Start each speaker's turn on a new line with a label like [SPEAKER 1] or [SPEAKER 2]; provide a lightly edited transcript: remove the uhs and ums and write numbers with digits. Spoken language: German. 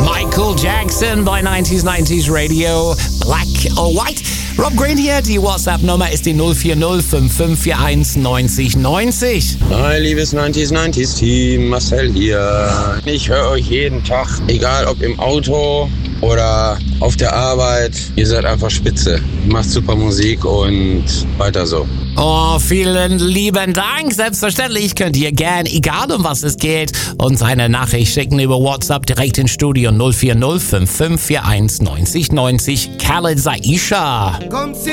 [SPEAKER 1] Michael Jackson bei 90s Radio. Black or White. Rob Green hier, die WhatsApp-Nummer ist die 04055419090.
[SPEAKER 2] Hi, liebes 90s-Team, Marcel hier. Ich höre euch jeden Tag, egal ob im Auto oder auf der Arbeit. Ihr seid einfach spitze. Macht super Musik und weiter so.
[SPEAKER 1] Oh, vielen lieben Dank. Selbstverständlich könnt ihr gern, egal um was es geht, uns eine Nachricht schicken über WhatsApp direkt ins Studio 04055419090. Khaled Saisha.